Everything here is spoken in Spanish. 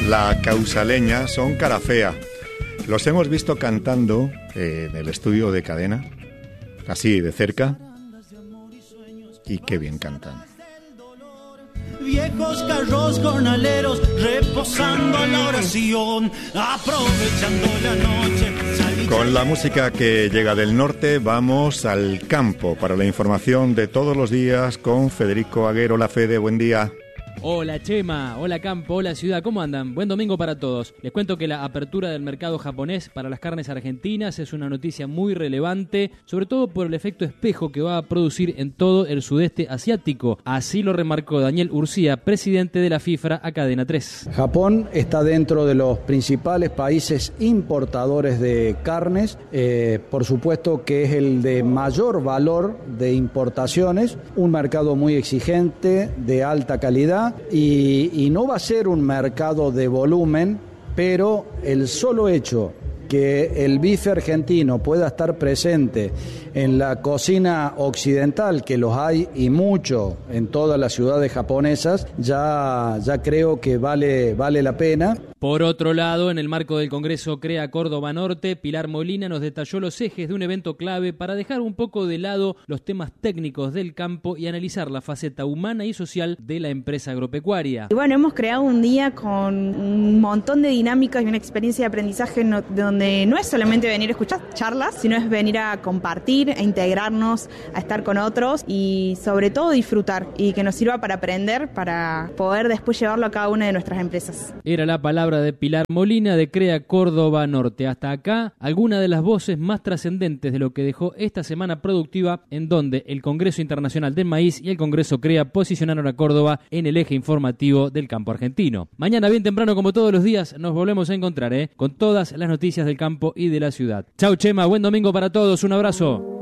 La Causaleña son cara fea. Los hemos visto cantando en el estudio de Cadena, así de cerca, y qué bien cantan. Viejos carros jornaleros reposando a la oración, aprovechando la noche. Con la música que llega del norte, vamos al campo para la información de todos los días con Federico Aguero. Hola Fede, buen día. Hola Chema, hola campo, hola ciudad, ¿cómo andan? Buen domingo para todos. Les cuento que la apertura del mercado japonés para las carnes argentinas es una noticia muy relevante, sobre todo por el efecto espejo que va a producir en todo el sudeste asiático. Así lo remarcó Daniel Urcía, presidente de la FIFRA a Cadena 3. Japón está dentro de los principales países importadores de carnes, por supuesto que es el de mayor valor de importaciones, un mercado muy exigente, de alta calidad, y no va a ser un mercado de volumen, pero el solo hecho que el bife argentino pueda estar presente en la cocina occidental, que los hay y mucho en todas las ciudades japonesas, ya creo que vale la pena. Por otro lado, en el marco del Congreso CREA Córdoba Norte, Pilar Molina nos detalló los ejes de un evento clave para dejar un poco de lado los temas técnicos del campo y analizar la faceta humana y social de la empresa agropecuaria. Y bueno, hemos creado un día con un montón de dinámicas y una experiencia de aprendizaje donde no es solamente venir a escuchar charlas, sino es venir a compartir, a integrarnos, a estar con otros y sobre todo disfrutar y que nos sirva para aprender, para poder después llevarlo a cada una de nuestras empresas. Era la palabra de Pilar Molina de CREA Córdoba Norte. Hasta acá, algunas de las voces más trascendentes de lo que dejó esta semana productiva, en donde el Congreso Internacional del Maíz y el Congreso CREA posicionaron a Córdoba en el eje informativo del campo argentino. Mañana bien temprano, como todos los días, nos volvemos a encontrar con todas las noticias del campo y de la ciudad. Chau Chema, buen domingo para todos, un abrazo.